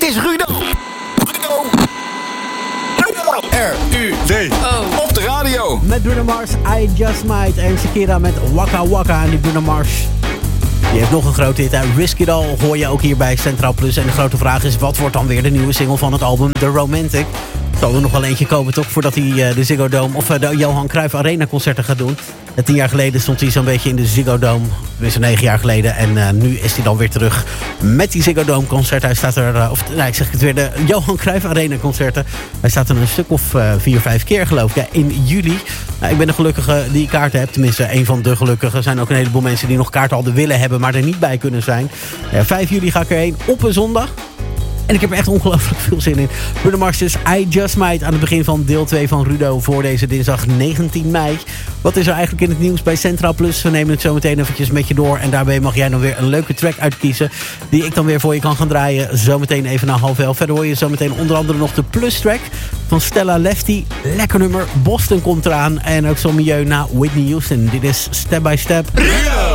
is Rudo. R-U-D-O. Op de radio. Met Bruno Mars, I Just Might. En Shakira met Waka Waka. En die Bruno Mars, die heeft nog een grote hit. Risk It All hoor je ook hier bij Centraal Plus. En de grote vraag is, wat wordt dan weer de nieuwe single van het album The Romantic? Zal er nog wel eentje komen toch, voordat hij de Ziggo Dome of de Johan Cruijff Arena concerten gaat doen. 10 jaar geleden stond hij zo'n beetje in de Ziggo Dome. Tenminste 9 jaar geleden. En nu is hij dan weer terug met die Ziggo Dome concert. Hij staat er, ik zeg het weer, de Johan Cruijff Arena concerten. Hij staat er een stuk of 4-5 keer geloof ik, in juli. Ik ben de gelukkige die kaarten heb. Tenminste, een van de gelukkigen. Er zijn ook een heleboel mensen die nog kaarten hadden willen hebben, maar er niet bij kunnen zijn. 5 juli ga ik erheen op een zondag. En ik heb er echt ongelooflijk veel zin in. Bruno Mars is I Just Might aan het begin van deel 2 van Rudo voor deze dinsdag 19 mei. Wat is er eigenlijk in het nieuws bij Centraal Plus? We nemen het zo meteen eventjes met je door. En daarbij mag jij dan weer een leuke track uitkiezen die ik dan weer voor je kan gaan draaien. Zometeen even na 10:30. Verder hoor je zometeen onder andere nog de Plus track van Stella Lefty. Lekker nummer. Boston komt eraan. En ook zo'n milieu na Whitney Houston. Dit is Step by Step. Rudo.